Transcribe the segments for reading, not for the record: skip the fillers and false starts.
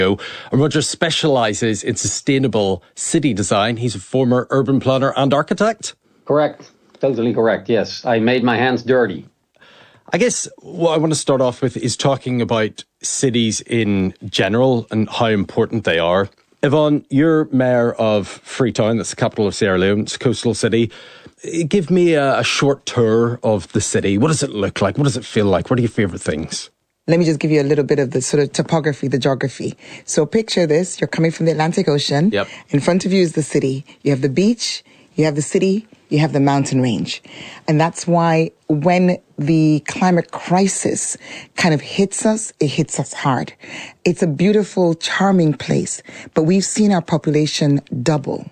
And Roger specialises in sustainable city design. He's a former urban planner and architect. Correct. Totally correct, yes. I made my hands dirty. I guess what I want to start off with is talking about cities in general and how important they are. Yvonne, you're mayor of Freetown, that's the capital of Sierra Leone, it's a coastal city. Give me a short tour of the city. What does it look like? What does it feel like? What are your favourite things? Let me just give you a little bit of the sort of topography, the geography. So picture this, you're coming from the Atlantic Ocean. Yep. In front of you is the city. You have the beach, you have the city, you have the mountain range. And that's why when the climate crisis kind of hits us, it hits us hard. It's a beautiful, charming place, but we've seen our population double.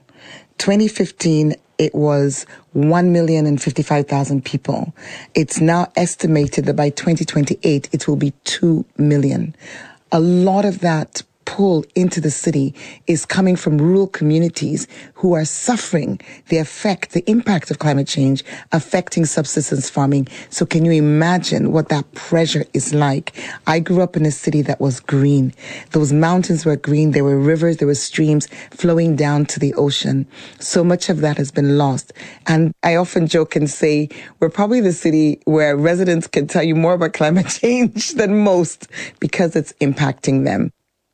2015, it was 1,055,000 people. It's now estimated that by 2028, it will be 2 million. A lot of that pull into the city is coming from rural communities who are suffering the impact of climate change affecting subsistence farming. So can you imagine what that pressure is like? I grew up in a city that was green. Those mountains were green. There were rivers, there were streams flowing down to the ocean. So much of that has been lost. And I often joke and say, we're probably the city where residents can tell you more about climate change than most because it's impacting them.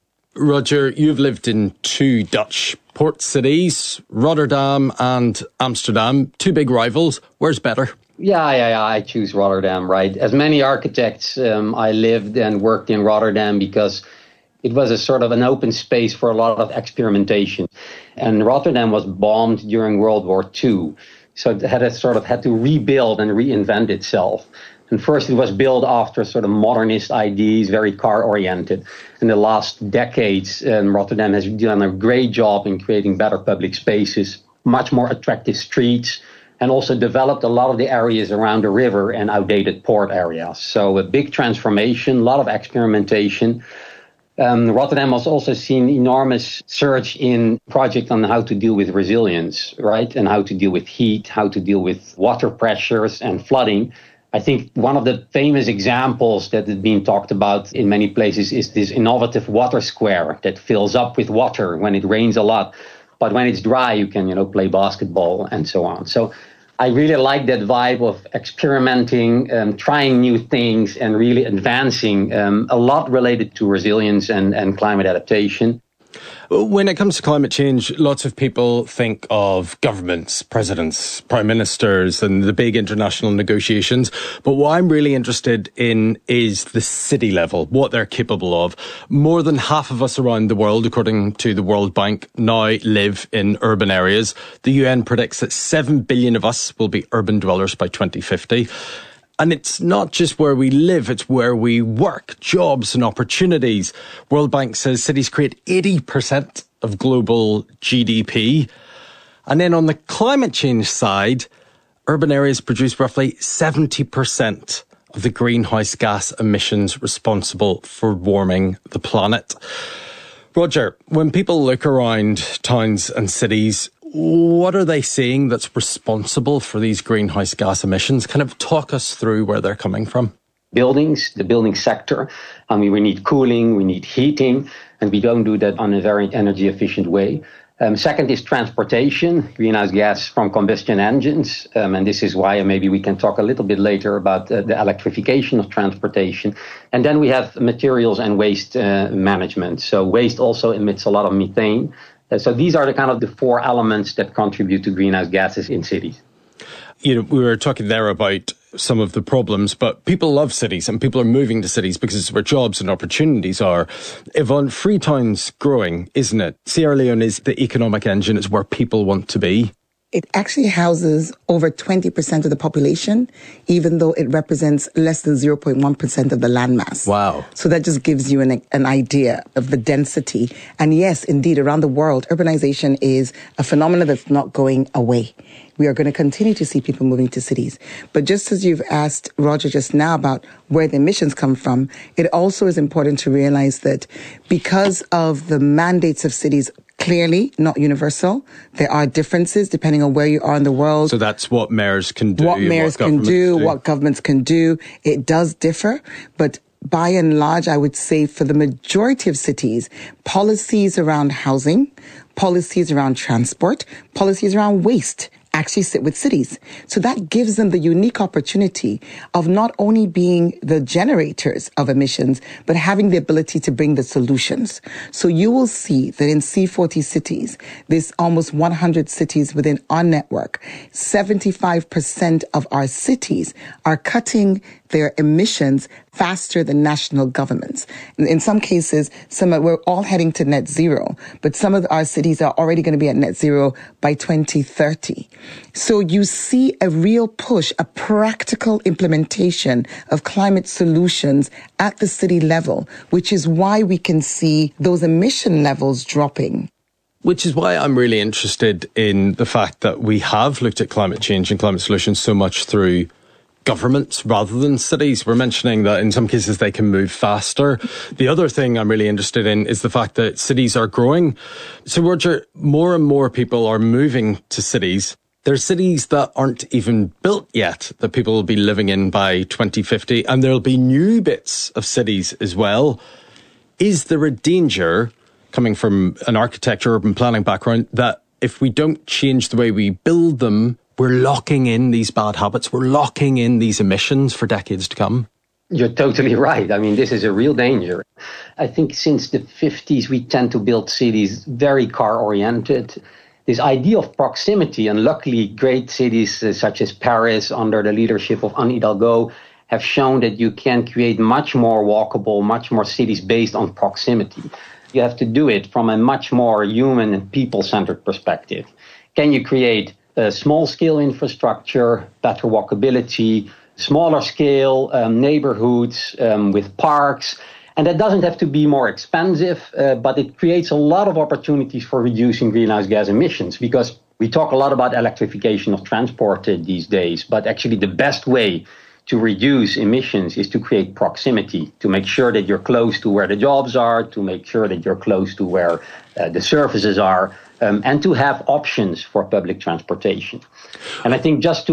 Roger, you've lived in two Dutch port cities, Rotterdam and Amsterdam, two big rivals. Where's better? Yeah, I choose Rotterdam, right? As many architects, I lived and worked in Rotterdam because it was a sort of an open space for a lot of experimentation. And Rotterdam was bombed during World War II. So it had to rebuild and reinvent itself. And first it was built after sort of modernist ideas, very car-oriented. In the last decades, Rotterdam has done a great job in creating better public spaces, much more attractive streets, and also developed a lot of the areas around the river and outdated port areas. So a big transformation, a lot of experimentation. Rotterdam has also seen enormous surge in projects on how to deal with resilience, right? And how to deal with heat, how to deal with water pressures and flooding. I think one of the famous examples that has been talked about in many places is this innovative water square that fills up with water when it rains a lot. But when it's dry, you can, play basketball and so on. So I really like that vibe of experimenting, trying new things and really advancing a lot related to resilience and climate adaptation. When it comes to climate change, lots of people think of governments, presidents, prime ministers and the big international negotiations. But what I'm really interested in is the city level, what they're capable of. More than half of us around the world, according to the World Bank, now live in urban areas. The UN predicts that 7 billion of us will be urban dwellers by 2050. And it's not just where we live, it's where we work, jobs and opportunities. World Bank says cities create 80% of global GDP. And then on the climate change side, urban areas produce roughly 70% of the greenhouse gas emissions responsible for warming the planet. Roger, when people look around towns and cities, what are they seeing that's responsible for these greenhouse gas emissions? Kind of talk us through where they're coming from. Buildings, the building sector. We need cooling, we need heating, and we don't do that on a very energy efficient way. Second is transportation, greenhouse gas from combustion engines. And this is why maybe we can talk a little bit later about the electrification of transportation. And then we have materials and waste management. So waste also emits a lot of methane. So these are the four elements that contribute to greenhouse gases in cities. We were talking there about some of the problems, but people love cities and people are moving to cities because it's where jobs and opportunities are. Yvonne, Freetown's growing, isn't it? Sierra Leone is the economic engine. It's where people want to be. It actually houses over 20% of the population, even though it represents less than 0.1% of the landmass. Wow. So that just gives you an idea of the density. And yes, indeed, around the world, urbanization is a phenomenon that's not going away. We are going to continue to see people moving to cities. But just as you've asked Roger just now about where the emissions come from, it also is important to realize that because of the mandates of cities, clearly not universal. There are differences depending on where you are in the world. So that's what mayors can do. What mayors can do, what governments can do. It does differ. But by and large, I would say for the majority of cities, policies around housing, policies around transport, policies around waste actually sit with cities. So that gives them the unique opportunity of not only being the generators of emissions, but having the ability to bring the solutions. So you will see that in C40 cities, there's almost 100 cities within our network. 75% of our cities are cutting their emissions faster than national governments. In some cases, we're all heading to net zero, but some of our cities are already going to be at net zero by 2030. So you see a real push, a practical implementation of climate solutions at the city level, which is why we can see those emission levels dropping. Which is why I'm really interested in the fact that we have looked at climate change and climate solutions so much through governments rather than cities. We're mentioning that in some cases they can move faster. The other thing I'm really interested in is the fact that cities are growing. So Roger, more and more people are moving to cities. There's cities that aren't even built yet that people will be living in by 2050, and there'll be new bits of cities as well. Is there a danger, coming from an architecture, urban planning background, that if we don't change the way we build them, we're locking in these bad habits, we're locking in these emissions for decades to come? You're totally right. I mean, this is a real danger. I think since the 50s, we tend to build cities very car-oriented. This idea of proximity, and luckily great cities such as Paris, under the leadership of Anne Hidalgo, have shown that you can create much more walkable, much more cities based on proximity. You have to do it from a much more human and people-centered perspective. Can you create a small-scale infrastructure, better walkability, smaller scale neighborhoods with parks? And that doesn't have to be more expensive, but it creates a lot of opportunities for reducing greenhouse gas emissions, because we talk a lot about electrification of transport these days, but actually the best way to reduce emissions is to create proximity, to make sure that you're close to where the jobs are, to make sure that you're close to where the services are, and to have options for public transportation. And I think just to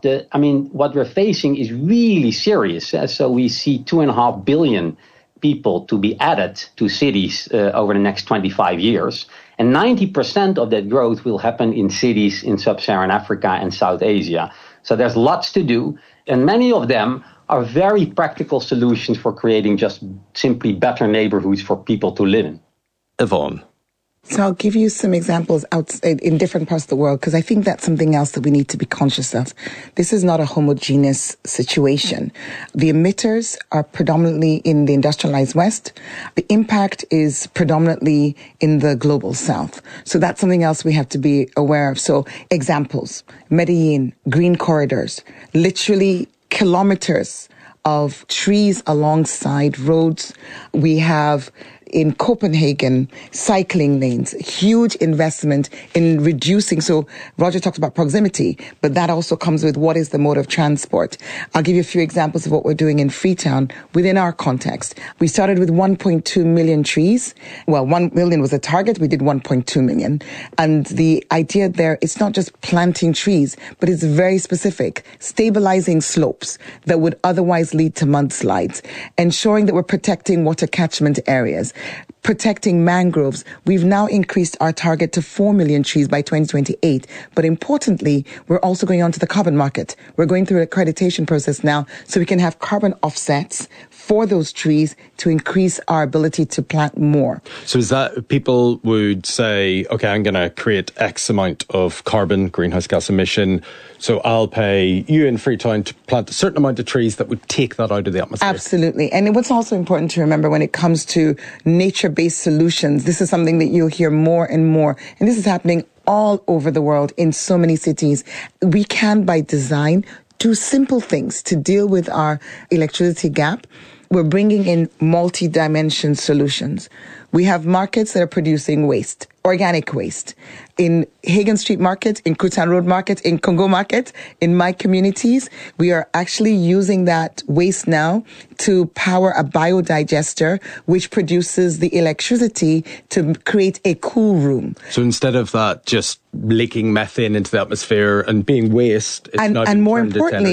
what we're facing is really serious. So we see 2.5 billion people to be added to cities over the next 25 years. And 90% of that growth will happen in cities in sub-Saharan Africa and South Asia. So there's lots to do. And many of them are very practical solutions for creating just simply better neighborhoods for people to live in. Yvonne. So I'll give you some examples outside in different parts of the world, because I think that's something else that we need to be conscious of. This is not a homogeneous situation. The emitters are predominantly in the industrialized West. The impact is predominantly in the global South. So that's something else we have to be aware of. So examples, Medellin, green corridors, literally kilometers of trees alongside roads. We have in Copenhagen, cycling lanes, huge investment in reducing. So Roger talked about proximity, but that also comes with what is the mode of transport. I'll give you a few examples of what we're doing in Freetown within our context. We started with 1.2 million trees. Well, 1 million was a target. We did 1.2 million. And the idea there, it's not just planting trees, but it's very specific. Stabilizing slopes that would otherwise lead to mudslides. Ensuring that we're protecting water catchment areas. Protecting mangroves. We've now increased our target to 4 million trees by 2028. But importantly, we're also going on to the carbon market. We're going through an accreditation process now so we can have carbon offsets for those trees to increase our ability to plant more. So is that people would say, okay, I'm going to create X amount of carbon, greenhouse gas emission, so I'll pay you in Freetown to plant a certain amount of trees that would take that out of the atmosphere? Absolutely. And what's also important to remember when it comes to nature-based solutions, this is something that you'll hear more and more. And this is happening all over the world in so many cities. We can, by design, do simple things to deal with our electricity gap. We're bringing in multi-dimension solutions. We have markets that are producing waste, organic waste. In Hagan Street Market, in Kutan Road Market, in Congo Market, in my communities, we are actually using that waste now to power a biodigester, which produces the electricity to create a cool room. So instead of that just leaking methane into the atmosphere and being waste, it's now and more importantly,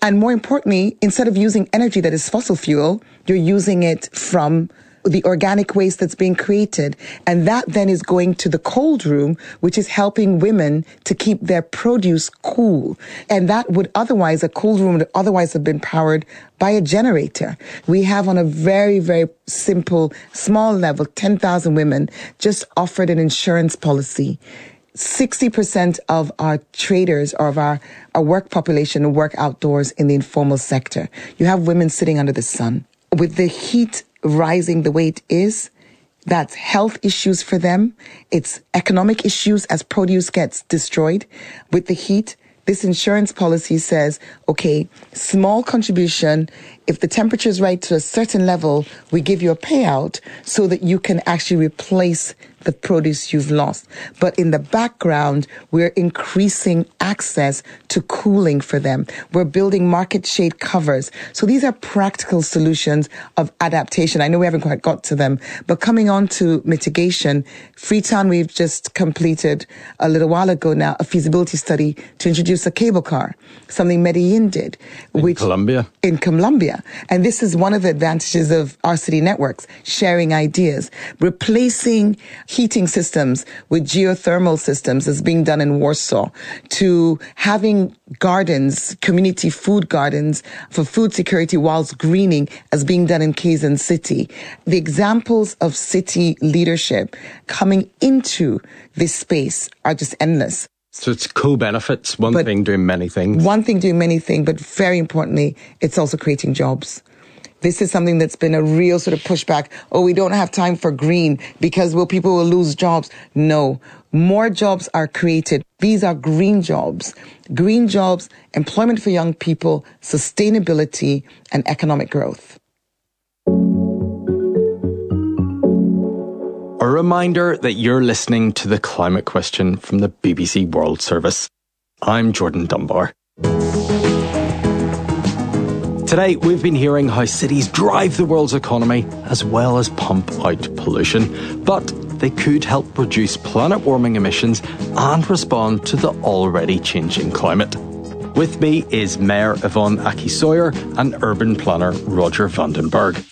And more importantly, instead of using energy that is fossil fuel, you're using it from the organic waste that's being created. And that then is going to the cold room, which is helping women to keep their produce cool. And that would otherwise, a cold room would otherwise have been powered by a generator. We have on a very, very simple, small level, 10,000 women just offered an insurance policy. 60% of our traders or of our work population work outdoors in the informal sector. You have women sitting under the sun. With the heat rising the way it is, that's health issues for them. It's economic issues as produce gets destroyed with the heat. This insurance policy says, okay, small contribution. If the temperature is right to a certain level, we give you a payout so that you can actually replace the produce you've lost. But in the background, we're increasing access to cooling for them. We're building market shade covers. So these are practical solutions of adaptation. I know we haven't quite got to them, but coming on to mitigation, Freetown, we've just completed a little while ago now a feasibility study to introduce a cable car, something Medellin did. In Colombia. In Colombia. And this is one of the advantages of our city networks, sharing ideas, replacing heating systems with geothermal systems as being done in Warsaw, to having gardens, community food gardens for food security whilst greening as being done in Quezon City. The examples of city leadership coming into this space are just endless. So it's co-benefits, one thing doing many things. One thing doing many things, but very importantly, it's also creating jobs. This is something that's been a real sort of pushback. Oh, we don't have time for green because people will lose jobs. No, more jobs are created. These are green jobs, employment for young people, sustainability, and economic growth. A reminder that you're listening to The Climate Question from the BBC World Service. I'm Jordan Dunbar. Today, we've been hearing how cities drive the world's economy as well as pump out pollution, but they could help reduce planet-warming emissions and respond to the already changing climate. With me is Mayor Yvonne Aki-Sawyer and urban planner Roger Vandenberg.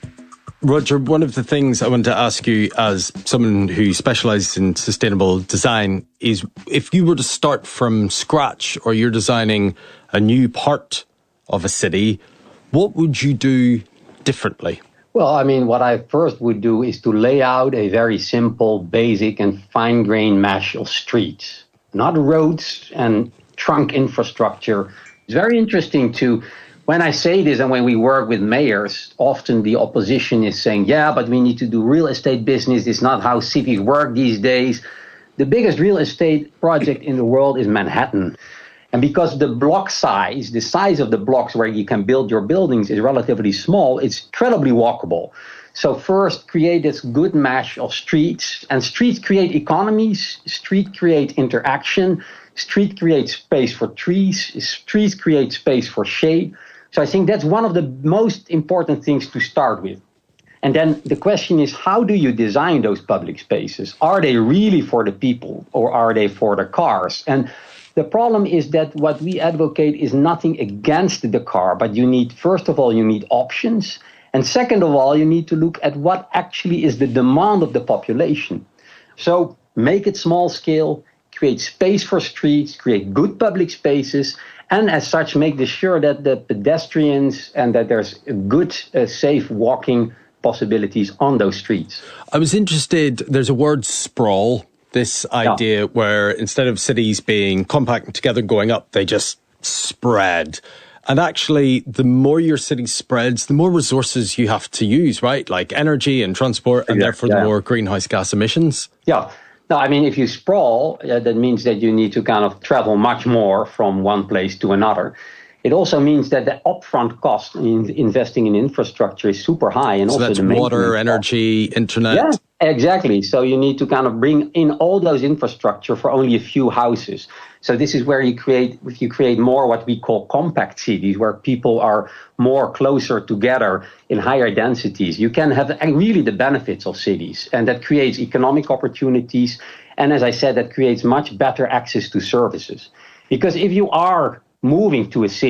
Roger, one of the things I want to ask you as someone who specialises in sustainable design is if you were to start from scratch or you're designing a new part of a city, what would you do differently? Well, I mean, what I first would do is to lay out a very simple, basic and fine-grained mesh of streets, not roads and trunk infrastructure. It's very interesting when I say this and when we work with mayors, often the opposition is saying, yeah, but we need to do real estate business. It's not how cities work these days. The biggest real estate project in the world is Manhattan. And because the block size, the size of the blocks where you can build your buildings is relatively small, it's incredibly walkable. So first, create this good mesh of streets. And streets create economies. Street create interaction. Street creates space for trees. Trees create space for shade. So I think that's one of the most important things to start with. And then the question is, how do you design those public spaces? Are they really for the people or are they for the cars? And the problem is that what we advocate is nothing against the car, but first of all, you need options. And second of all, you need to look at what actually is the demand of the population. So make it small scale, create space for streets, create good public spaces, and as such, make sure that the pedestrians and that there's good, safe walking possibilities on those streets. I was interested, there's a word sprawl, this idea where instead of cities being compact and together going up, they just spread. And actually, the more your city spreads, the more resources you have to use, right? Like energy and transport, and therefore the more greenhouse gas emissions. Yeah. No, I mean, if you sprawl, that means that you need to kind of travel much more from one place to another. It also means that the upfront cost in investing in infrastructure is super high. And so also that's the water, energy, internet. Yeah, exactly. So you need to kind of bring in all those infrastructure for only a few houses. So this is where you create more what we call compact cities, where people are more closer together in higher densities. You can have really the benefits of cities, and that creates economic opportunities. And as I said, that creates much better access to services. Because if you are moving to a city,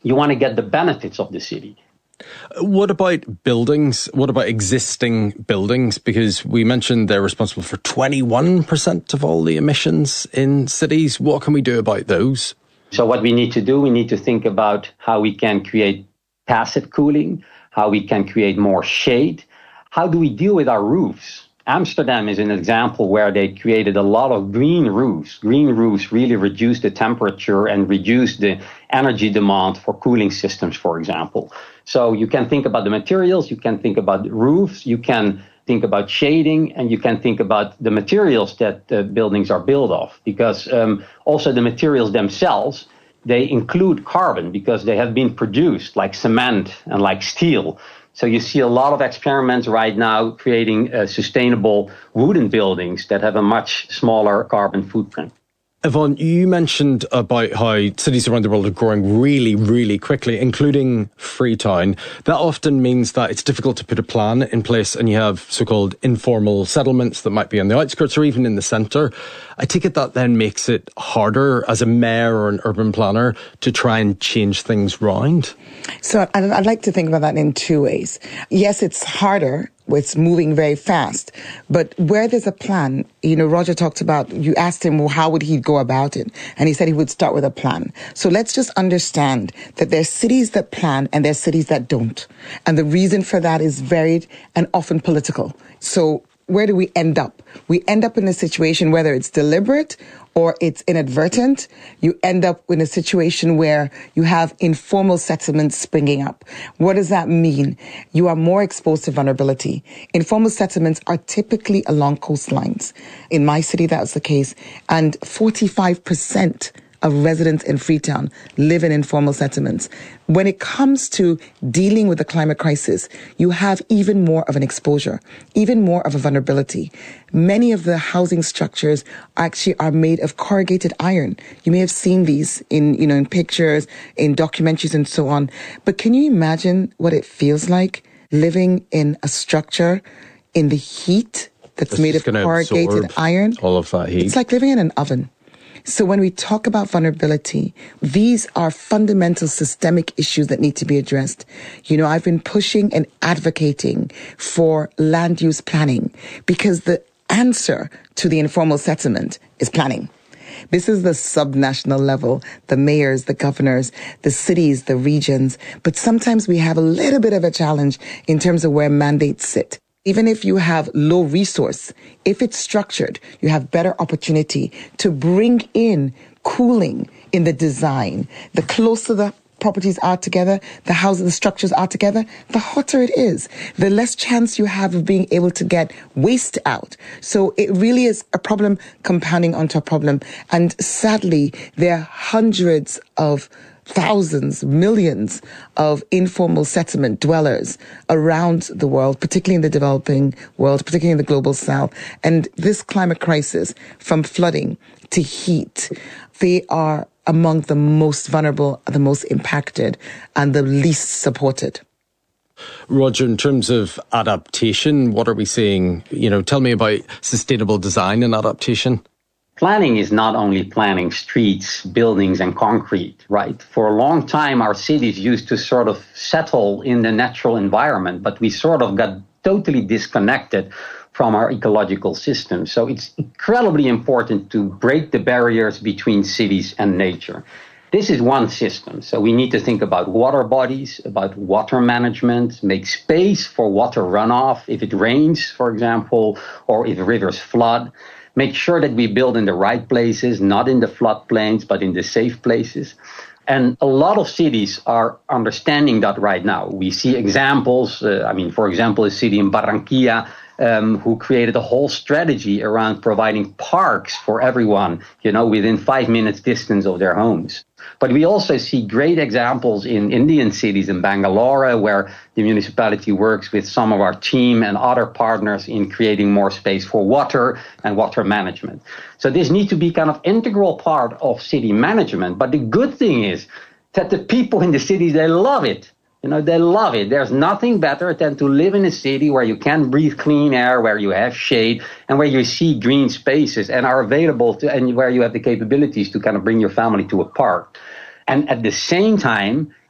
you want to get the benefits of the city. What about buildings? What about existing buildings? Because we mentioned they're responsible for 21% of all the emissions in cities. What can we do about those? So what we need to do, we need to think about how we can create passive cooling, how we can create more shade. How do we deal with our roofs? Amsterdam is an example where they created a lot of green roofs. Green roofs really reduce the temperature and reduce the energy demand for cooling systems, for example. So you can think about the materials, you can think about the roofs, you can think about shading, and you can think about the materials that the buildings are built of. Because also the materials themselves, they include carbon because they have been produced like cement and like steel. So you see a lot of experiments right now creating sustainable wooden buildings that have a much smaller carbon footprint. Yvonne, you mentioned about how cities around the world are growing really, really quickly, including Freetown. That often means that it's difficult to put a plan in place and you have so-called informal settlements that might be on the outskirts or even in the centre. I take it that then makes it harder as a mayor or an urban planner to try and change things round? So I'd like to think about that in two ways. Yes, it's harder. It's moving very fast. But where there's a plan, Roger talked about, you asked him, well, how would he go about it? And he said he would start with a plan. So let's just understand that there's cities that plan and there's cities that don't. And the reason for that is varied and often political. So where do we end up? We end up in a situation, whether it's deliberate or it's inadvertent, you end up in a situation where you have informal settlements springing up. What does that mean? You are more exposed to vulnerability. Informal settlements are typically along coastlines. In my city, that was the case. And 45% of residents in Freetown live in informal settlements. When it comes to dealing with the climate crisis, you have even more of an exposure, even more of a vulnerability. Many of the housing structures actually are made of corrugated iron. You may have seen these in pictures, in documentaries and so on. But can you imagine what it feels like living in a structure in the heat that's made of corrugated iron? All of that heat. It's like living in an oven. So when we talk about vulnerability, these are fundamental systemic issues that need to be addressed. I've been pushing and advocating for land use planning because the answer to the informal settlement is planning. This is the subnational level, the mayors, the governors, the cities, the regions. But sometimes we have a little bit of a challenge in terms of where mandates sit. Even if you have low resource, if it's structured, you have better opportunity to bring in cooling in the design. The closer the properties are together, the houses, the structures are together, the hotter it is. The less chance you have of being able to get waste out. So it really is a problem compounding onto a problem. And sadly, there are hundreds of thousands, millions of informal settlement dwellers around the world, particularly in the developing world, particularly in the global south. And this climate crisis, from flooding to heat, they are among the most vulnerable, the most impacted, and the least supported. Roger, in terms of adaptation, what are we seeing? Tell me about sustainable design and adaptation. Planning is not only planning streets, buildings, and concrete, right? For a long time, our cities used to sort of settle in the natural environment, but we sort of got totally disconnected from our ecological system. So it's incredibly important to break the barriers between cities and nature. This is one system. So we need to think about water bodies, about water management, make space for water runoff if it rains, for example, or if rivers flood. Make sure that we build in the right places, not in the floodplains, but in the safe places. And a lot of cities are understanding that right now. We see examples, for example, a city in Barranquilla who created a whole strategy around providing parks for everyone, within 5 minutes distance of their homes. But we also see great examples in Indian cities, in Bangalore, where the municipality works with some of our team and other partners in creating more space for water and water management. So this needs to be kind of integral part of city management. But the good thing is that the people in the cities, they love it. They love it. There's nothing better than to live in a city where you can breathe clean air, where you have shade, and where you see green spaces and are available to, and where you have the capabilities to kind of bring your family to a park. And at the same time,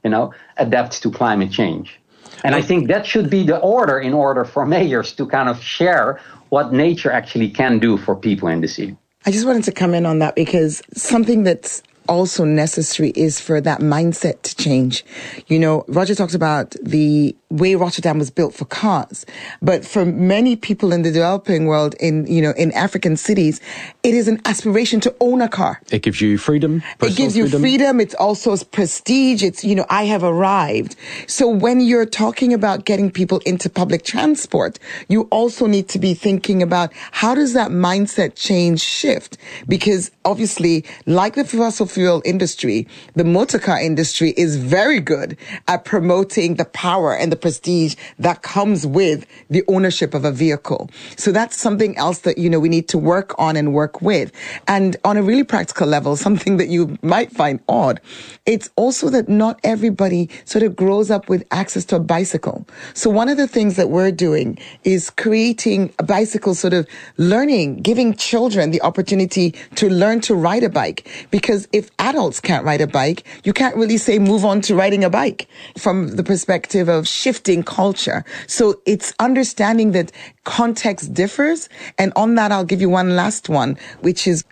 adapt to climate change. And I think that should be the order in order for mayors to kind of share what nature actually can do for people in the city. I just wanted to come in on that because something that's also necessary is for that mindset to change. Roger talked about the way Rotterdam was built for cars, but for many people in the developing world, in African cities, it is an aspiration to own a car. It gives you freedom. It gives you freedom. It's also prestige. It's, I have arrived. So when you're talking about getting people into public transport, you also need to be thinking about how does that mindset change shift? Because obviously, like the fossil fuel industry, the motor car industry is very good at promoting the power and the prestige that comes with the ownership of a vehicle. So that's something else that, we need to work on and work with. And on a really practical level, something that you might find odd, it's also that not everybody sort of grows up with access to a bicycle. So one of the things that we're doing is creating a bicycle sort of learning, giving children the opportunity to learn to ride a bike. Because if adults can't ride a bike, you can't really say move on to riding a bike from the perspective of shifting culture. So it's understanding that context differs. And on that, I'll give you one last one, which is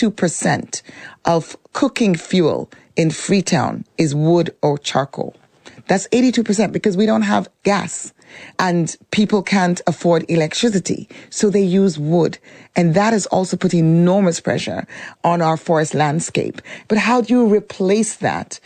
82% of cooking fuel in Freetown is wood or charcoal. That's 82% because we don't have gas and people can't afford electricity. So they use wood. And that has also put enormous pressure on our forest landscape. But how do you replace that?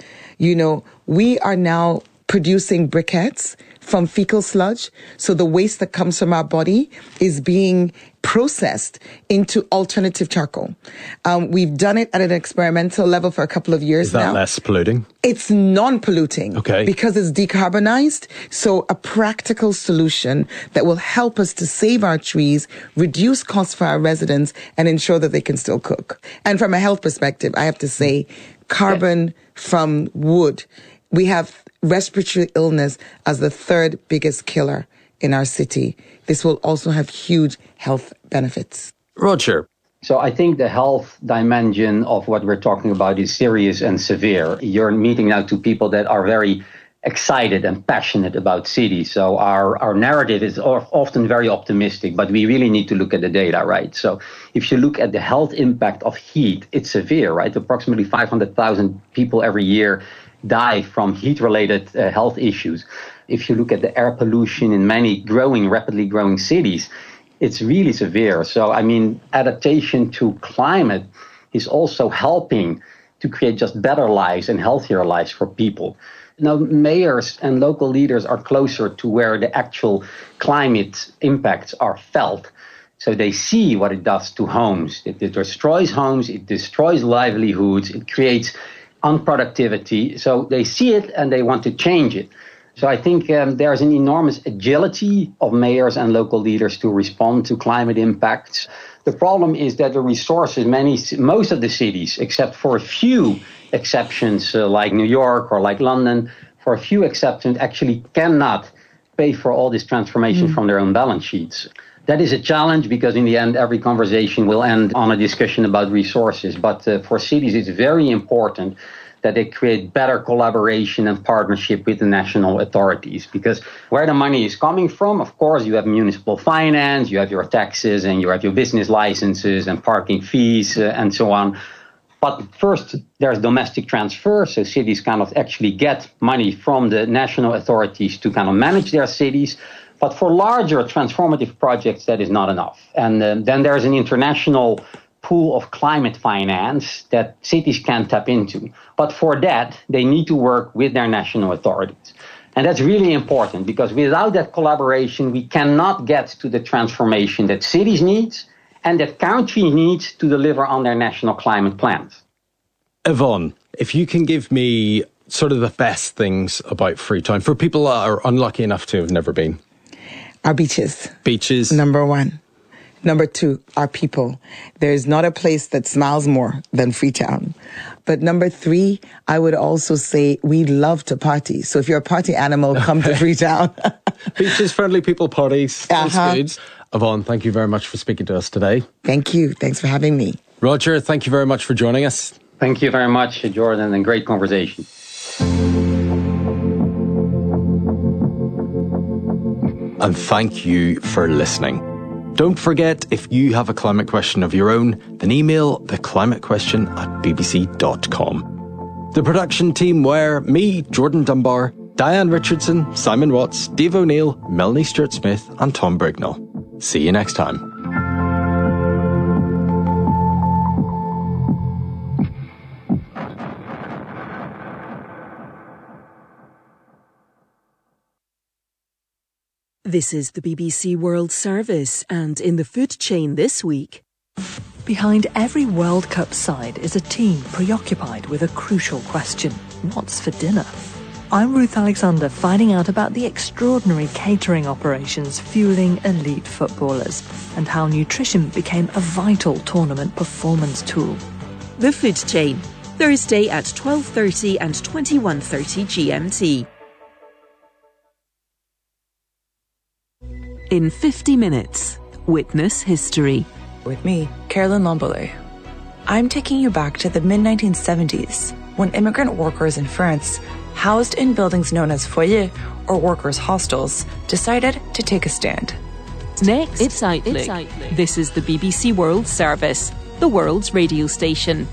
We are now producing briquettes from fecal sludge. So the waste that comes from our body is being processed into alternative charcoal. We've done it at an experimental level for a couple of years now. Is that less polluting? It's non-polluting because it's decarbonized. So a practical solution that will help us to save our trees, reduce costs for our residents, and ensure that they can still cook. And from a health perspective, I have to say, carbon from wood, we have respiratory illness as the third biggest killer in our city. This will also have huge health benefits. Roger. So I think the health dimension of what we're talking about is serious and severe. You're meeting now two people that are very excited and passionate about cities. So our narrative is often very optimistic, but we really need to look at the data, right? So if you look at the health impact of heat, it's severe, right? Approximately 500,000 people every year die from heat-related health issues. If you look at the air pollution in many rapidly growing cities, it's really severe. So, adaptation to climate is also helping to create just better lives and healthier lives for people. Now, mayors and local leaders are closer to where the actual climate impacts are felt. So they see what it does to homes. It destroys homes, it destroys livelihoods, it creates unproductivity. So they see it and they want to change it. So I think there's an enormous agility of mayors and local leaders to respond to climate impacts. The problem is that the resources, most of the cities, except for a few exceptions like New York or like London, for a few exceptions, actually cannot pay for all this transformation from their own balance sheets. That is a challenge because in the end, every conversation will end on a discussion about resources. But for cities, it's very important that they create better collaboration and partnership with the national authorities. Because where the money is coming from, of course, you have municipal finance, you have your taxes, and you have your business licenses and parking fees and so on. But first, there's domestic transfer. So cities kind of actually get money from the national authorities to kind of manage their cities. But for larger transformative projects, that is not enough. And then there's an international pool of climate finance that cities can tap into. But for that, they need to work with their national authorities. And that's really important because without that collaboration, we cannot get to the transformation that cities need and that countries need to deliver on their national climate plans. Yvonne, if you can give me sort of the best things about Freetown for people that are unlucky enough to have never been. Our beaches. Beaches. Number one. Number two, our people. There's not a place that smiles more than Freetown. But number three, I would also say we love to party. So if you're a party animal, come to Freetown. Beaches, friendly people, parties, foods. Yvonne, thank you very much for speaking to us today. Thank you. Thanks for having me. Roger, thank you very much for joining us. Thank you very much, Jordan, and great conversation. and thank you for listening. Don't forget, if you have a climate question of your own, then email theclimatequestion@bbc.com. The production team were me, Jordan Dunbar, Diane Richardson, Simon Watts, Dave O'Neill, Melanie Stewart-Smith and Tom Brignall. See you next time. This is the BBC World Service, and in the food chain this week, behind every World Cup side is a team preoccupied with a crucial question: what's for dinner? I'm Ruth Alexander, finding out about the extraordinary catering operations fueling elite footballers and how nutrition became a vital tournament performance tool. The Food Chain, Thursday at 12:30 and 21:30 GMT. In 50 minutes, witness history. With me, Carolyn Lombole. I'm taking you back to the mid-1970s, when immigrant workers in France, housed in buildings known as foyers, or workers' hostels, decided to take a stand. Next, it's Outlook. This is the BBC World Service, the world's radio station.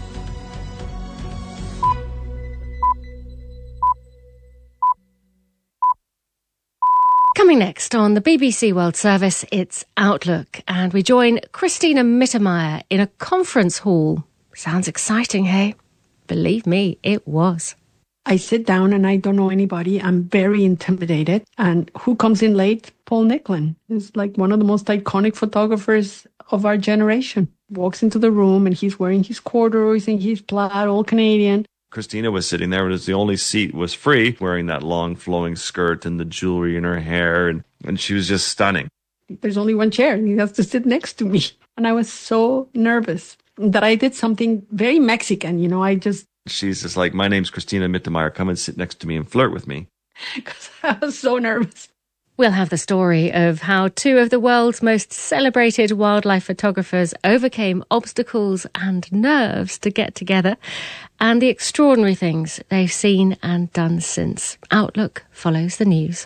Coming next on the BBC World Service, it's Outlook, and we join Christina Mittermeier in a conference hall. Sounds exciting, hey? Believe me, it was. I sit down and I don't know anybody. I'm very intimidated. And who comes in late? Paul Nicklin is like one of the most iconic photographers of our generation. Walks into the room and he's wearing his corduroys and his plaid, all Canadian. Christina was sitting there and the only seat was free, wearing that long flowing skirt and the jewelry in her hair. And she was just stunning. There's only one chair and he has to sit next to me. And I was so nervous that I did something very Mexican. She's just like, my name's Christina Mittermeier. Come and sit next to me and flirt with me. Because I was so nervous. We'll have the story of how two of the world's most celebrated wildlife photographers overcame obstacles and nerves to get together, and the extraordinary things they've seen and done since. Outlook follows the news.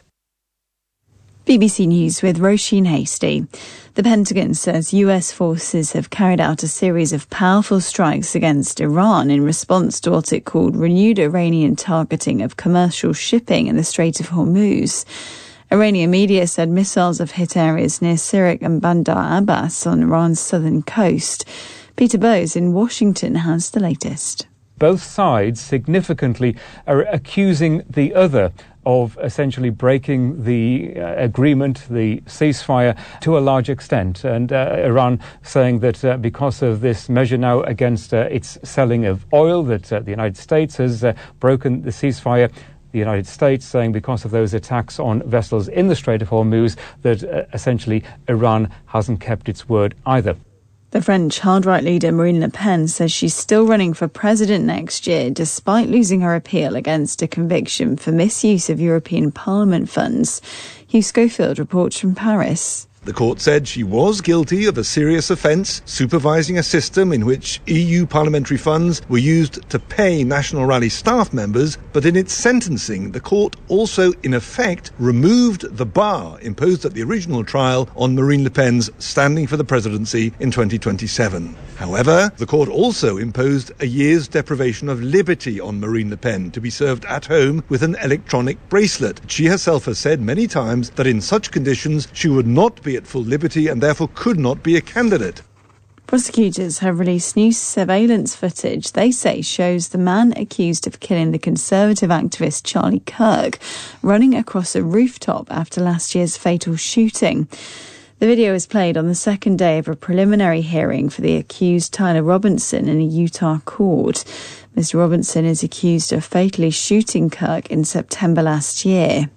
BBC News with Roisin Hastie. The Pentagon says US forces have carried out a series of powerful strikes against Iran in response to what it called renewed Iranian targeting of commercial shipping in the Strait of Hormuz. Iranian media said missiles have hit areas near Sirak and Bandar Abbas on Iran's southern coast. Peter Bowes in Washington has the latest. Both sides significantly are accusing the other of essentially breaking the agreement, the ceasefire, to a large extent. And Iran saying that because of this measure now against its selling of oil, that the United States has broken the ceasefire. The United States saying because of those attacks on vessels in the Strait of Hormuz that essentially Iran hasn't kept its word either. The French hard-right leader Marine Le Pen says she's still running for president next year despite losing her appeal against a conviction for misuse of European Parliament funds. Hugh Schofield reports from Paris. The court said she was guilty of a serious offence, supervising a system in which EU parliamentary funds were used to pay National Rally staff members, but in its sentencing, the court also, in effect, removed the bar imposed at the original trial on Marine Le Pen's standing for the presidency in 2027. However, the court also imposed a year's deprivation of liberty on Marine Le Pen to be served at home with an electronic bracelet. She herself has said many times that in such conditions she would not be at full liberty and therefore could not be a candidate. Prosecutors have released new surveillance footage they say shows the man accused of killing the Conservative activist Charlie Kirk running across a rooftop after last year's fatal shooting. The video was played on the second day of a preliminary hearing for the accused Tyler Robinson in a Utah court. Mr. Robinson is accused of fatally shooting Kirk in September last year.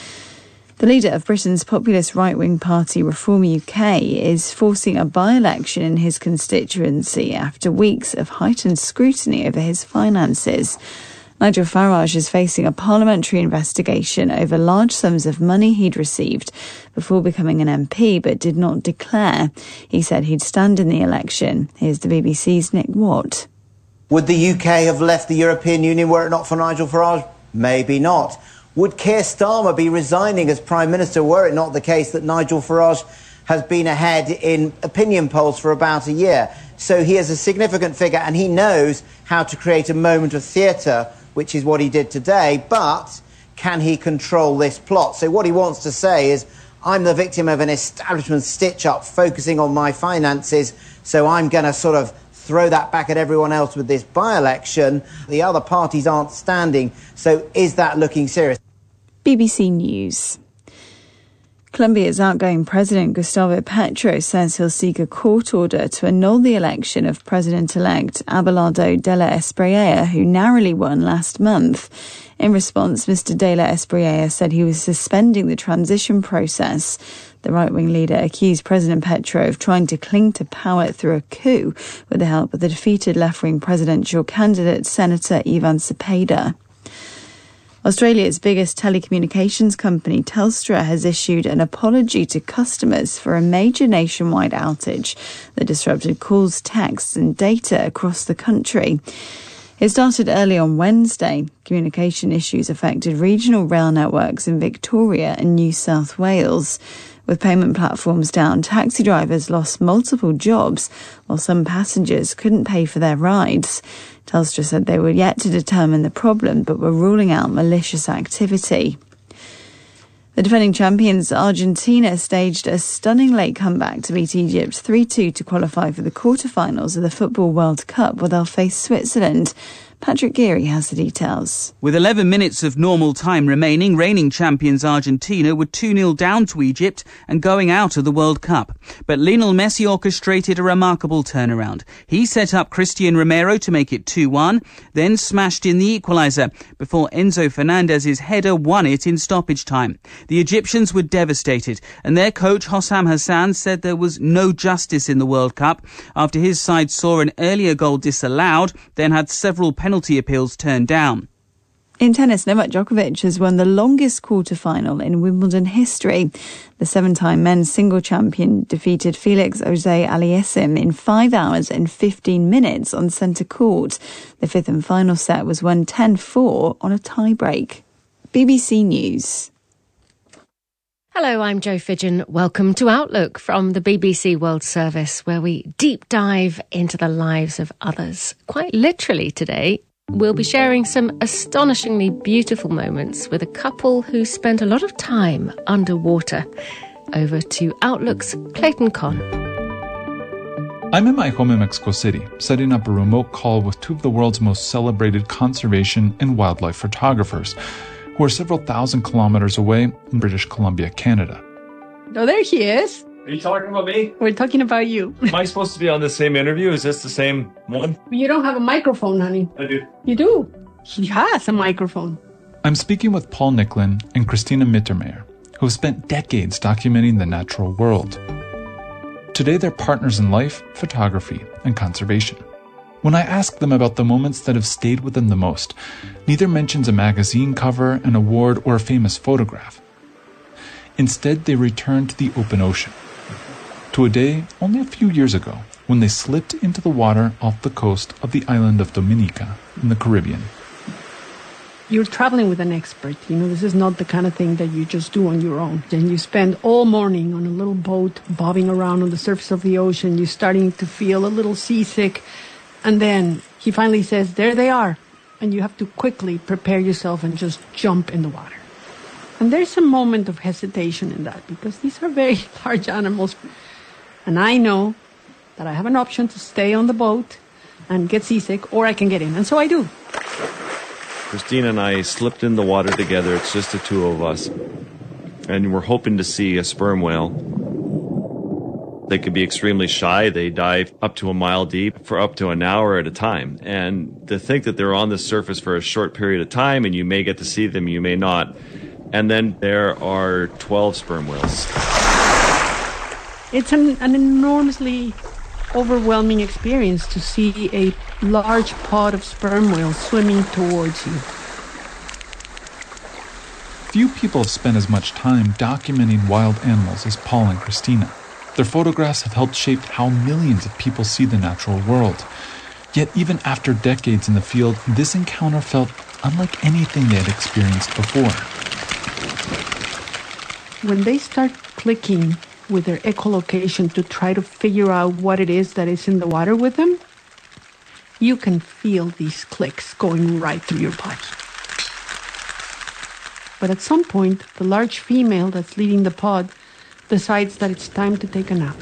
The leader of Britain's populist right-wing party Reform UK is forcing a by-election in his constituency after weeks of heightened scrutiny over his finances. Nigel Farage is facing a parliamentary investigation over large sums of money he'd received before becoming an MP but did not declare. He said he'd stand in the election. Here's the BBC's Nick Watt. Would the UK have left the European Union were it not for Nigel Farage? Maybe not. Would Keir Starmer be resigning as Prime Minister were it not the case that Nigel Farage has been ahead in opinion polls for about a year? So he is a significant figure and he knows how to create a moment of theatre, which is what he did today, but can he control this plot? So what he wants to say is, I'm the victim of an establishment stitch-up focusing on my finances, so I'm going to sort of throw that back at everyone else with this by-election. The other parties aren't standing, so is that looking serious? BBC News. Colombia's outgoing president, Gustavo Petro, says he'll seek a court order to annul the election of President-elect Abelardo de la Espriella, who narrowly won last month. In response, Mr. de la Espriella said he was suspending the transition process. The right-wing leader accused President Petro of trying to cling to power through a coup with the help of the defeated left-wing presidential candidate, Senator Ivan Cepeda. Australia's biggest telecommunications company, Telstra, has issued an apology to customers for a major nationwide outage that disrupted calls, texts and data across the country. It started early on Wednesday. Communication issues affected regional rail networks in Victoria and New South Wales. With payment platforms down, taxi drivers lost multiple jobs, while some passengers couldn't pay for their rides. Telstra said they were yet to determine the problem, but were ruling out malicious activity. The defending champions, Argentina, staged a stunning late comeback to beat Egypt 3-2 to qualify for the quarterfinals of the Football World Cup, where they'll face Switzerland. Patrick Geary has the details. With 11 minutes of normal time remaining, reigning champions Argentina were 2-0 down to Egypt and going out of the World Cup. But Lionel Messi orchestrated a remarkable turnaround. He set up Christian Romero to make it 2-1, then smashed in the equaliser before Enzo Fernandez's header won it in stoppage time. The Egyptians were devastated, and their coach Hossam Hassan said there was no justice in the World Cup after his side saw an earlier goal disallowed, then had several penalty appeals turned down. In tennis, Novak Djokovic has won the longest quarter-final in Wimbledon history. The seven-time men's single champion defeated Felix Auger-Aliassime in 5 hours and 15 minutes on centre court. The fifth and final set was won 10-4 on a tie-break. BBC News. Hello, I'm Jo Fidgen. Welcome to Outlook from the BBC World Service, where we deep dive into the lives of others. Quite literally today, we'll be sharing some astonishingly beautiful moments with a couple who spent a lot of time underwater. Over to Outlook's Clayton Conn. I'm in my home in Mexico City, setting up a remote call with two of the world's most celebrated conservation and wildlife photographers, who are several thousand kilometers away in British Columbia, Canada. Oh, there he is. Are you talking about me? We're talking about you. Am I supposed to be on the same interview? Is this the same one? You don't have a microphone, honey. I do. You do. He has a microphone. I'm speaking with Paul Nicklin and Christina Mittermeier, who have spent decades documenting the natural world. Today, they're partners in life, photography, and conservation. When I ask them about the moments that have stayed with them the most, neither mentions a magazine cover, an award, or a famous photograph. Instead, they return to the open ocean, to a day only a few years ago when they slipped into the water off the coast of the island of Dominica in the Caribbean. You're traveling with an expert. You know, this is not the kind of thing that you just do on your own. And you spend all morning on a little boat bobbing around on the surface of the ocean. You're starting to feel a little seasick. And then he finally says, there they are. And you have to quickly prepare yourself and just jump in the water. And there's a moment of hesitation in that because these are very large animals. And I know that I have an option to stay on the boat and get seasick, or I can get in. And so I do. Christina and I slipped in the water together. It's just the two of us. And we're hoping to see a sperm whale. They can be extremely shy. They dive up to a mile deep for up to an hour at a time. And to think that they're on the surface for a short period of time and you may get to see them, you may not. And then there are 12 sperm whales. It's an enormously overwhelming experience to see a large pod of sperm whales swimming towards you. Few people have spent as much time documenting wild animals as Paul and Christina. Their photographs have helped shape how millions of people see the natural world. Yet even after decades in the field, this encounter felt unlike anything they had experienced before. when they start clicking with their echolocation to try to figure out what it is that is in the water with them, you can feel these clicks going right through your body. But at some point, the large female that's leading the pod decides that it's time to take a nap.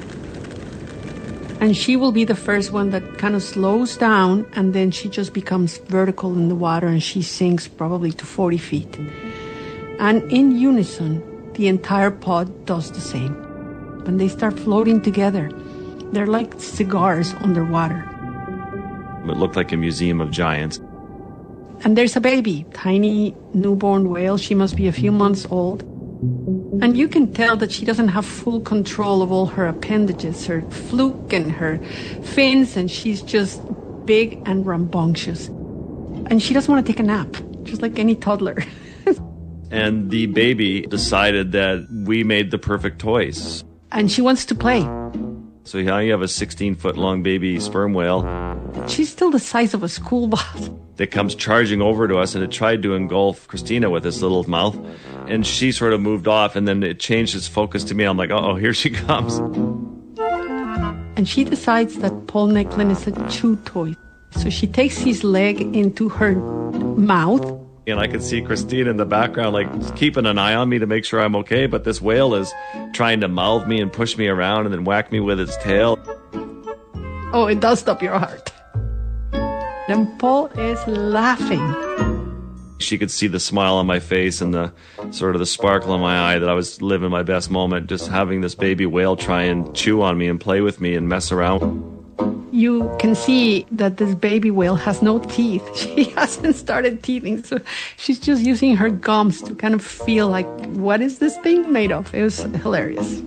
And she will be the first one that kind of slows down, and then she just becomes vertical in the water, and she sinks probably to 40 feet. And in unison, the entire pod does the same. When they start floating together, they're like cigars underwater. It looked like a museum of giants. And there's a baby, tiny newborn whale. She must be a few months old. And you can tell that she doesn't have full control of all her appendages, her fluke and her fins, and she's just big and rambunctious. And she doesn't want to take a nap, just like any toddler. And the baby decided that we made the perfect toys. And she wants to play. So now you have a 16-foot-long baby sperm whale. She's still the size of a school bus. That comes charging over to us, and it tried to engulf Christina with its little mouth. And she sort of moved off, and then it changed its focus to me. I'm like, uh-oh, here she comes. And she decides that Paul Nicklin is a chew toy. So she takes his leg into her mouth. And I could see Christina in the background, like, keeping an eye on me to make sure I'm okay. But this whale is trying to mouth me and push me around and then whack me with its tail. Oh, it does stop your heart. And Paul is laughing. She could see the smile on my face and the sort of the sparkle in my eye that I was living my best moment, just having this baby whale try and chew on me and play with me and mess around. You can see that this baby whale has no teeth. She hasn't started teething, so she's just using her gums to kind of feel like, what is this thing made of? It was hilarious.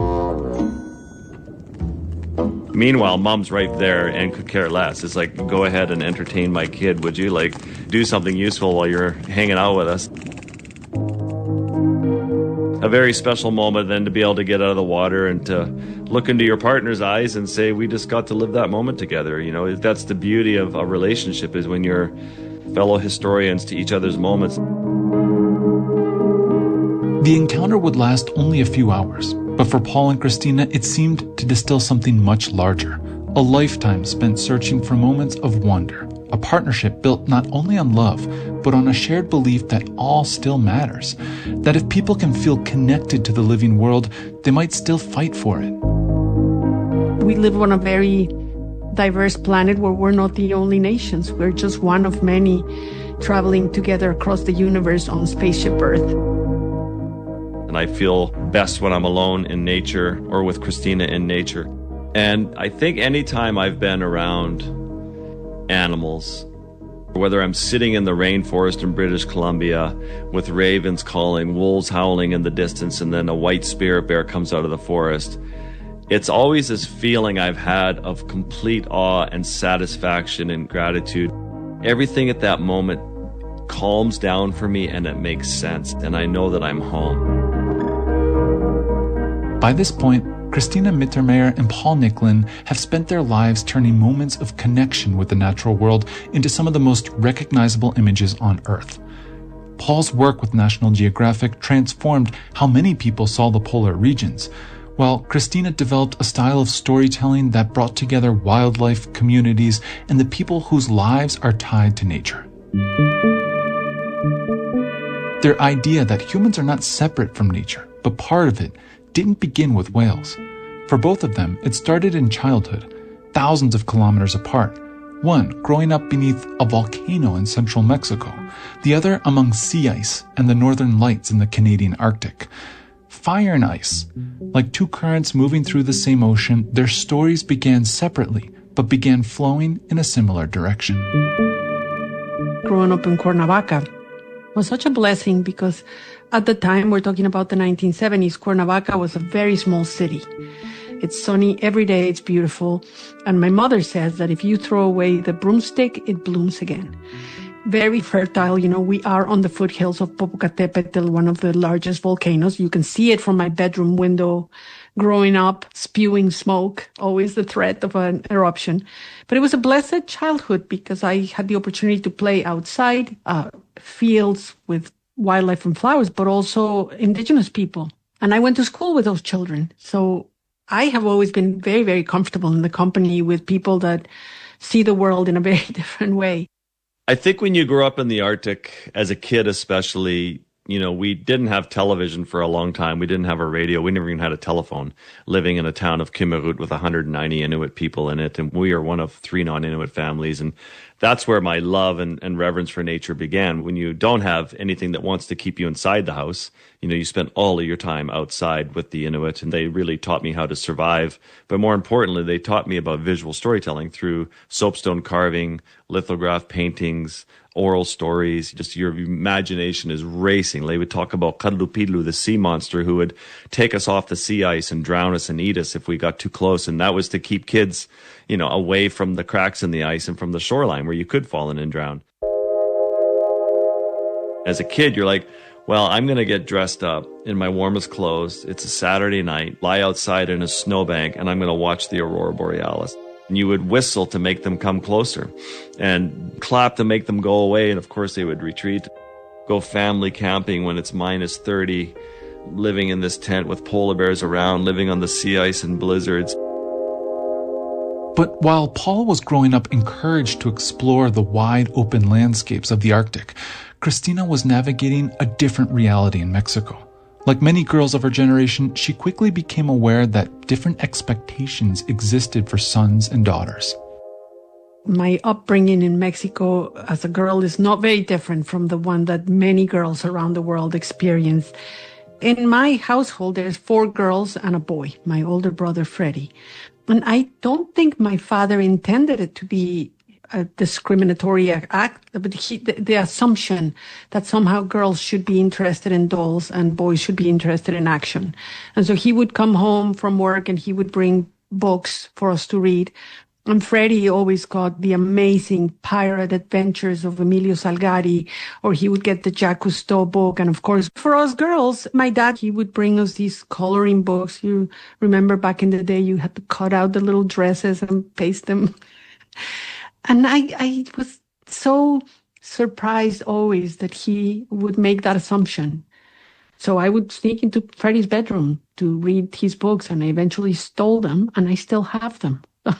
Meanwhile, mom's right there and could care less. It's like, go ahead and entertain my kid, would you? Like, do something useful while you're hanging out with us. A very special moment then to be able to get out of the water and to look into your partner's eyes and say, we just got to live that moment together. You know, that's the beauty of a relationship, is when you're fellow historians to each other's moments. The encounter would last only a few hours, but for Paul and Christina, it seemed to distill something much larger. A lifetime spent searching for moments of wonder. A partnership built not only on love, but on a shared belief that all still matters. That if people can feel connected to the living world, they might still fight for it. We live on a very diverse planet where we're not the only nations. We're just one of many traveling together across the universe on Spaceship Earth. And I feel best when I'm alone in nature or with Christina in nature. And I think anytime I've been around animals, whether I'm sitting in the rainforest in British Columbia with ravens calling, wolves howling in the distance, and then a white spirit bear comes out of the forest, it's always this feeling I've had of complete awe and satisfaction and gratitude. Everything at that moment calms down for me and it makes sense, and I know that I'm home. By this point, Christina Mittermeier and Paul Nicklin have spent their lives turning moments of connection with the natural world into some of the most recognizable images on Earth. Paul's work with National Geographic transformed how many people saw the polar regions, while Christina developed a style of storytelling that brought together wildlife, communities, and the people whose lives are tied to nature. Their idea that humans are not separate from nature, but part of it, didn't begin with whales. For both of them, it started in childhood, thousands of kilometers apart. One growing up beneath a volcano in central Mexico, the other among sea ice and the northern lights in the Canadian Arctic. Fire and ice, like two currents moving through the same ocean, their stories began separately, but began flowing in a similar direction. Growing up in Cuernavaca was such a blessing because at the time, we're talking about the 1970s, Cuernavaca was a very small city. It's sunny every day, it's beautiful. And my mother says that if you throw away the broomstick, it blooms again. Very fertile, you know, we are on the foothills of Popocatépetl, one of the largest volcanoes. You can see it from my bedroom window. Growing up, spewing smoke, always the threat of an eruption. But it was a blessed childhood because I had the opportunity to play outside, fields with wildlife and flowers, but also indigenous people. And I went to school with those children. So I have always been very, very comfortable in the company with people that see the world in a very different way. I think when you grow up in the Arctic, as a kid especially, you know, we didn't have television for a long time. We didn't have a radio. We never even had a telephone, living in a town of Kimmirut with 190 Inuit people in it. And we are one of 3 non-Inuit families. And that's where my love and reverence for nature began. When you don't have anything that wants to keep you inside the house, you know, you spend all of your time outside with the Inuit, and they really taught me how to survive. But more importantly, they taught me about visual storytelling through soapstone carving, lithograph paintings, oral stories. Just your imagination is racing. They would talk about Kadlupidlu, the sea monster who would take us off the sea ice and drown us and eat us if we got too close. And that was to keep kids, you know, away from the cracks in the ice and from the shoreline where you could fall in and drown. As a kid, you're like, well, I'm going to get dressed up in my warmest clothes. It's a Saturday night, lie outside in a snowbank, and I'm going to watch the Aurora Borealis. And you would whistle to make them come closer and clap to make them go away. And of course, they would retreat. Go family camping when it's minus 30, living in this tent with polar bears around, living on the sea ice and blizzards. But while Paul was growing up encouraged to explore the wide open landscapes of the Arctic, Christina was navigating a different reality in Mexico. Like many girls of her generation, she quickly became aware that different expectations existed for sons and daughters. My upbringing in Mexico as a girl is not very different from the one that many girls around the world experience. In my household, there's 4 girls and a boy, my older brother, Freddie. And I don't think my father intended it to be a discriminatory act, but the assumption that somehow girls should be interested in dolls and boys should be interested in action. And so he would come home from work and he would bring books for us to read. And Freddie always got the amazing pirate adventures of Emilio Salgari, or he would get the Jacques Cousteau book. And of course, for us girls, my dad, he would bring us these coloring books. You remember back in the day, you had to cut out the little dresses and paste them. And I was so surprised always that he would make that assumption. So I would sneak into Freddie's bedroom to read his books, and I eventually stole them, and I still have them.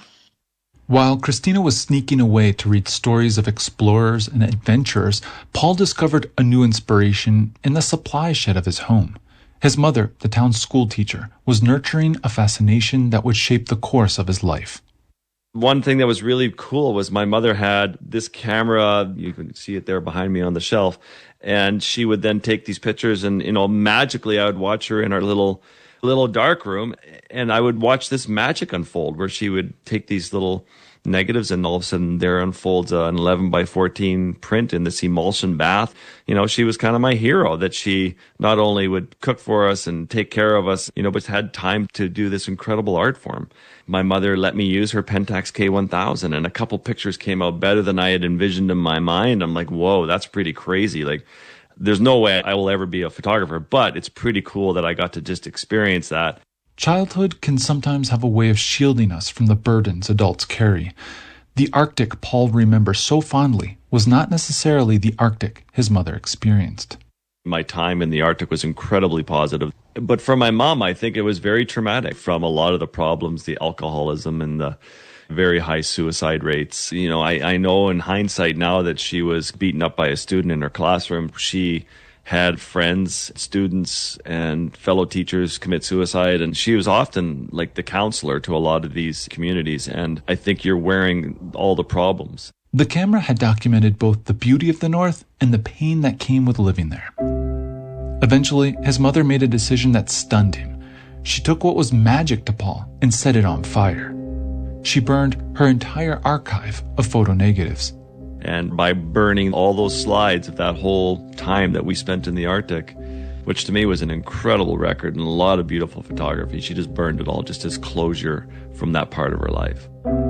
While Christina was sneaking away to read stories of explorers and adventurers, Paul discovered a new inspiration in the supply shed of his home. His mother, the town's school teacher, was nurturing a fascination that would shape the course of his life. One thing that was really cool was my mother had this camera, you can see it there behind me on the shelf, and she would then take these pictures and, you know, magically I would watch her in our little dark room, and I would watch this magic unfold where she would take these little negatives and all of a sudden there unfolds an 11 by 14 print in this emulsion bath. You know, she was kind of my hero, that she not only would cook for us and take care of us, you know, but had time to do this incredible art form. My mother let me use her Pentax K1000, and a couple pictures came out better than I had envisioned in my mind. I'm like, whoa, that's pretty crazy. Like, there's no way I will ever be a photographer, but it's pretty cool that I got to just experience that. Childhood can sometimes have a way of shielding us from the burdens adults carry. The Arctic Paul remembers so fondly was not necessarily the Arctic his mother experienced. My time in the Arctic was incredibly positive. But for my mom, I think it was very traumatic from a lot of the problems, the alcoholism and the very high suicide rates. You know, I know in hindsight now that she was beaten up by a student in her classroom. She had friends, students, and fellow teachers commit suicide, and she was often like the counselor to a lot of these communities, and I think you're wearing all the problems. The camera had documented both the beauty of the North and the pain that came with living there. Eventually, his mother made a decision that stunned him. She took what was magic to Paul and set it on fire. She burned her entire archive of photo negatives. And by burning all those slides of that whole time that we spent in the Arctic, which to me was an incredible record and a lot of beautiful photography, she just burned it all just as closure from that part of her life.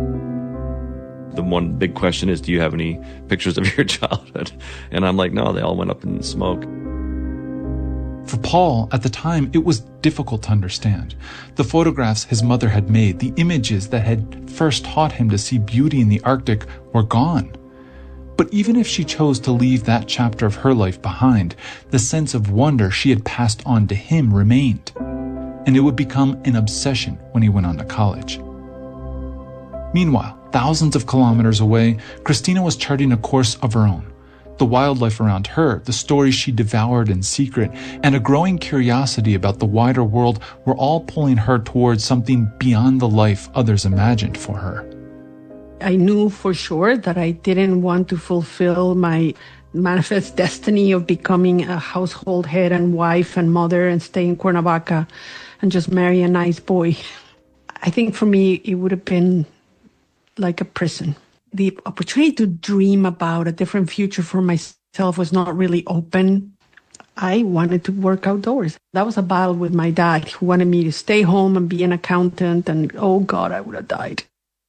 The one big question is, do you have any pictures of your childhood? And I'm like, no, they all went up in smoke. For Paul, at the time, it was difficult to understand. The photographs his mother had made, the images that had first taught him to see beauty in the Arctic, were gone. But even if she chose to leave that chapter of her life behind, the sense of wonder she had passed on to him remained. And it would become an obsession when he went on to college. Meanwhile, thousands of kilometers away, Christina was charting a course of her own. The wildlife around her, the stories she devoured in secret, and a growing curiosity about the wider world were all pulling her towards something beyond the life others imagined for her. I knew for sure that I didn't want to fulfill my manifest destiny of becoming a household head and wife and mother and stay in Cuernavaca and just marry a nice boy. I think for me, it would have been like a prison. The opportunity to dream about a different future for myself was not really open. I wanted to work outdoors. That was a battle with my dad, who wanted me to stay home and be an accountant, and oh God, I would have died.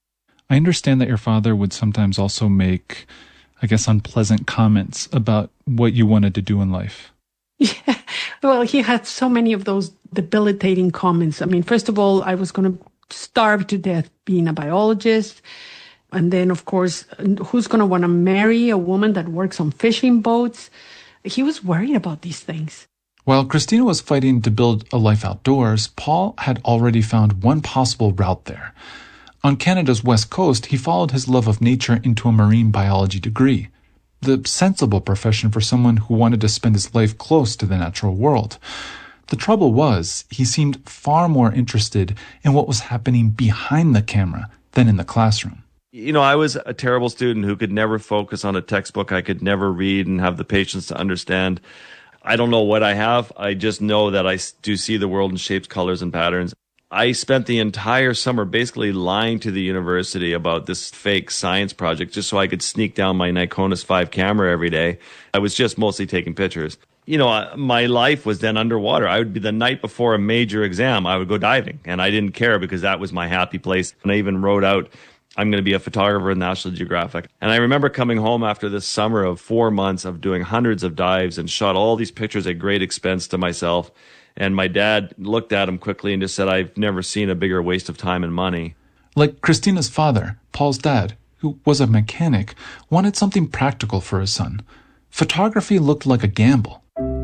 I understand that your father would sometimes also make, I guess, unpleasant comments about what you wanted to do in life. Yeah, well, he had so many of those debilitating comments. I mean, first of all, I was going to starve to death being a biologist. And then, of course, who's going to want to marry a woman that works on fishing boats? He was worried about these things. While Christina was fighting to build a life outdoors, Paul had already found one possible route there. On Canada's west coast, he followed his love of nature into a marine biology degree, the sensible profession for someone who wanted to spend his life close to the natural world. The trouble was, he seemed far more interested in what was happening behind the camera than in the classroom. You know, I was a terrible student who could never focus on a textbook. I could never read and have the patience to understand. I don't know what I have. I just know that I do see the world in shapes, colors, and patterns. I spent the entire summer basically lying to the university about this fake science project just so I could sneak down my Nikonis 5 camera every day. I was just mostly taking pictures. You know, my life was then underwater. I would be the night before a major exam, I would go diving, and I didn't care because that was my happy place. And I even wrote out, I'm going to be a photographer in National Geographic. And I remember coming home after this summer of 4 months of doing hundreds of dives and shot all these pictures at great expense to myself. And my dad looked at him quickly and just said, I've never seen a bigger waste of time and money. Like Christina's father, Paul's dad, who was a mechanic, wanted something practical for his son. Photography looked like a gamble.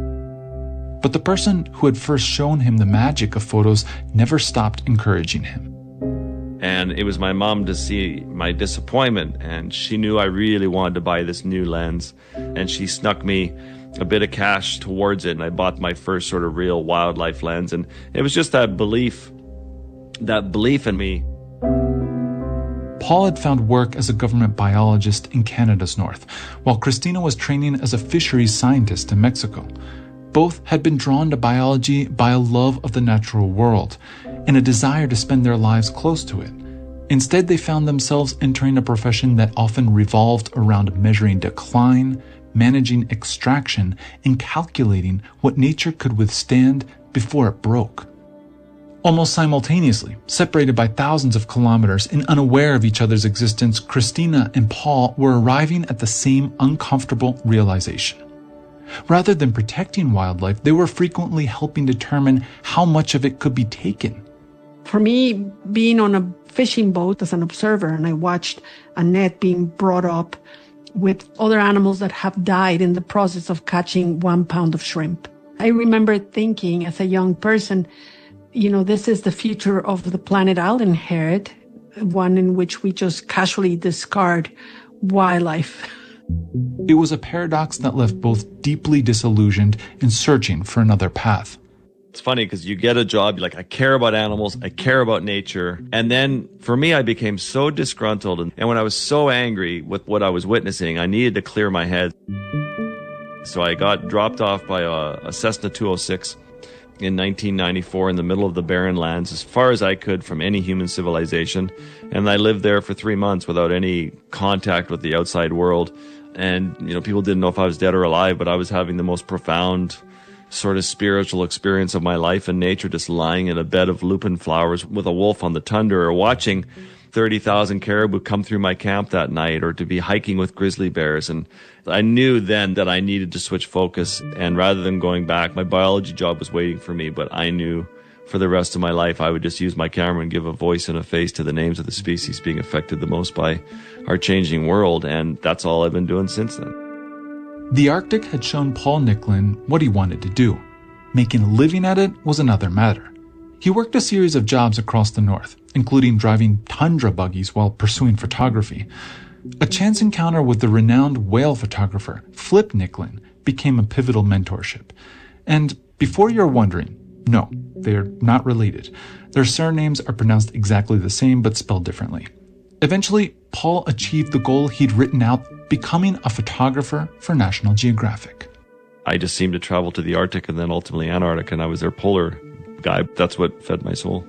But the person who had first shown him the magic of photos never stopped encouraging him. And it was my mom to see my disappointment, and she knew I really wanted to buy this new lens, and she snuck me a bit of cash towards it, and I bought my first sort of real wildlife lens. And it was just that belief in me. Paul had found work as a government biologist in Canada's north, while Christina was training as a fisheries scientist in Mexico. Both had been drawn to biology by a love of the natural world and a desire to spend their lives close to it. Instead, they found themselves entering a profession that often revolved around measuring decline, managing extraction, and calculating what nature could withstand before it broke. Almost simultaneously, separated by thousands of kilometers and unaware of each other's existence, Christina and Paul were arriving at the same uncomfortable realization. Rather than protecting wildlife, they were frequently helping determine how much of it could be taken. For me, being on a fishing boat as an observer, and I watched a net being brought up with other animals that have died in the process of catching 1 pound of shrimp. I remember thinking as a young person, you know, this is the future of the planet I'll inherit, one in which we just casually discard wildlife. It was a paradox that left both deeply disillusioned and searching for another path. It's funny because you get a job, you're like, I care about animals, I care about nature. And then for me, I became so disgruntled. And when I was so angry with what I was witnessing, I needed to clear my head. So I got dropped off by a Cessna 206 in 1994 in the middle of the barren lands, as far as I could from any human civilization. And I lived there for 3 months without any contact with the outside world. And, you know, people didn't know if I was dead or alive, but I was having the most profound sort of spiritual experience of my life in nature, just lying in a bed of lupin flowers with a wolf on the tundra, or watching 30,000 caribou come through my camp that night, or to be hiking with grizzly bears. And I knew then that I needed to switch focus, and rather than going back, my biology job was waiting for me, but I knew for the rest of my life, I would just use my camera and give a voice and a face to the names of the species being affected the most by our changing world. And that's all I've been doing since then. The Arctic had shown Paul Nicklin what he wanted to do. Making a living at it was another matter. He worked a series of jobs across the north, including driving tundra buggies while pursuing photography. A chance encounter with the renowned whale photographer Flip Nicklin became a pivotal mentorship. And before you're wondering, no, they're not related. Their surnames are pronounced exactly the same but spelled differently. Eventually, Paul achieved the goal he'd written out, becoming a photographer for National Geographic. I just seemed to travel to the Arctic and then ultimately Antarctica, and I was their polar guy. That's what fed my soul.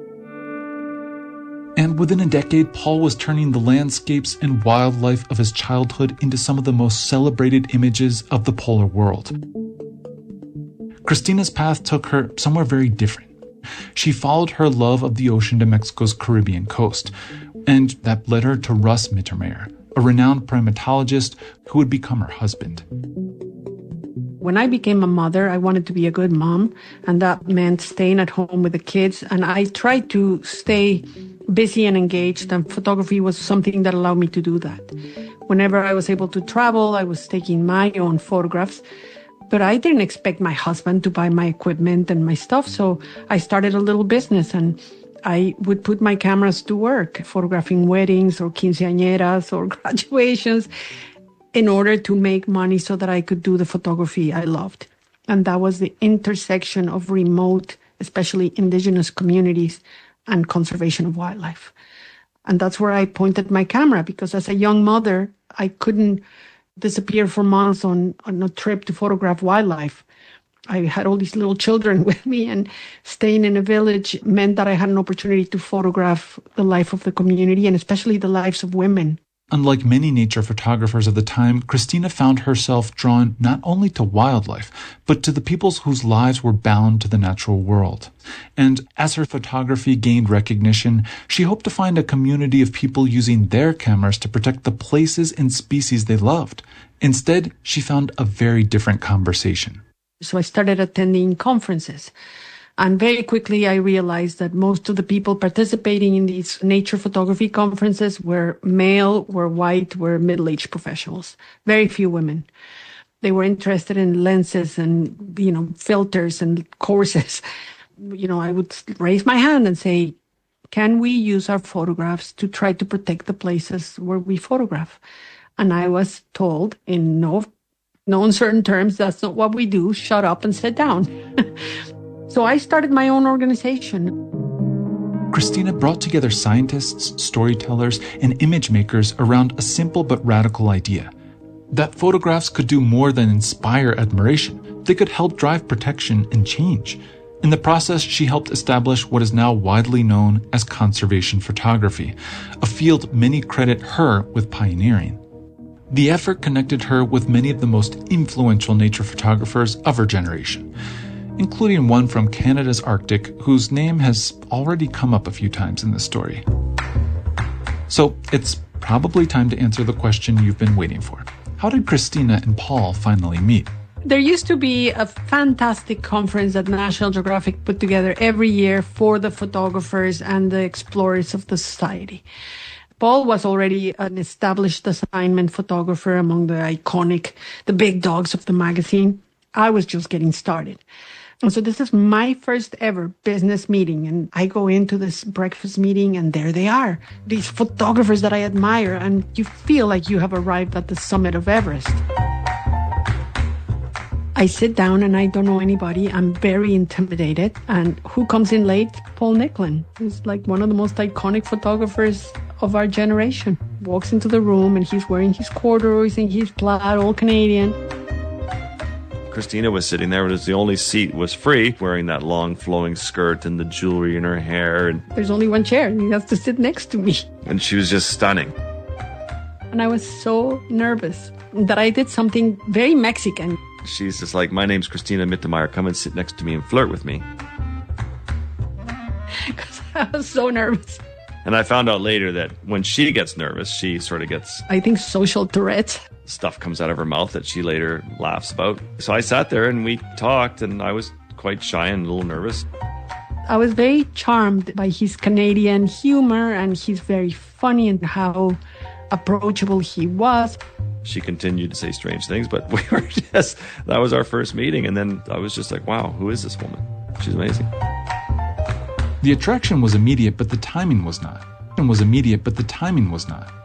And within a decade, Paul was turning the landscapes and wildlife of his childhood into some of the most celebrated images of the polar world. Christina's path took her somewhere very different. She followed her love of the ocean to Mexico's Caribbean coast, and that led her to Russ Mittermeier, a renowned primatologist who would become her husband. When I became a mother, I wanted to be a good mom, and that meant staying at home with the kids. And I tried to stay busy and engaged, and photography was something that allowed me to do that. Whenever I was able to travel, I was taking my own photographs. But I didn't expect my husband to buy my equipment and my stuff, so I started a little business, and I would put my cameras to work, photographing weddings or quinceañeras or graduations, in order to make money so that I could do the photography I loved. And that was the intersection of remote, especially indigenous communities, and conservation of wildlife. And that's where I pointed my camera, because as a young mother, I couldn't disappear for months on a trip to photograph wildlife. I had all these little children with me, and staying in a village meant that I had an opportunity to photograph the life of the community, and especially the lives of women. Unlike many nature photographers of the time, Christina found herself drawn not only to wildlife, but to the peoples whose lives were bound to the natural world. And as her photography gained recognition, she hoped to find a community of people using their cameras to protect the places and species they loved. Instead, she found a very different conversation. So I started attending conferences. And very quickly, I realized that most of the people participating in these nature photography conferences were male, were white, were middle-aged professionals. Very few women. They were interested in lenses and, filters and courses. I would raise my hand and say, can we use our photographs to try to protect the places where we photograph? And I was told in no uncertain terms, that's not what we do. Shut up and sit down. So I started my own organization. Christina brought together scientists, storytellers, and image makers around a simple but radical idea: that photographs could do more than inspire admiration. They could help drive protection and change. In the process, she helped establish what is now widely known as conservation photography, a field many credit her with pioneering. The effort connected her with many of the most influential nature photographers of her generation, including one from Canada's Arctic, whose name has already come up a few times in this story. So it's probably time to answer the question you've been waiting for. How did Christina and Paul finally meet? There used to be a fantastic conference that National Geographic put together every year for the photographers and the explorers of the society. Paul was already an established assignment photographer among the big dogs of the magazine. I was just getting started. And so this is my first ever business meeting. And I go into this breakfast meeting and there they are, these photographers that I admire. And you feel like you have arrived at the summit of Everest. I sit down and I don't know anybody. I'm very intimidated. And who comes in late? Paul Nicklin. He's like one of the most iconic photographers of our generation. Walks into the room and he's wearing his corduroys and his plaid, all Canadian. Christina was sitting there, but the only seat was free, wearing that long flowing skirt and the jewelry in her hair. And there's only one chair and he has to sit next to me. And she was just stunning. And I was so nervous that I did something very Mexican. She's just like, my name's Christina Mittermeier, come and sit next to me and flirt with me. Because I was so nervous. And I found out later that when she gets nervous, she sort of gets, I think, social Tourette's. Stuff comes out of her mouth that she later laughs about. So I sat there and we talked, and I was quite shy and a little nervous. I was very charmed by his Canadian humor, and he's very funny and how approachable he was. She continued to say strange things, but that was our first meeting. And then I was just like, wow, who is this woman? She's amazing. The attraction was immediate, but the timing was not.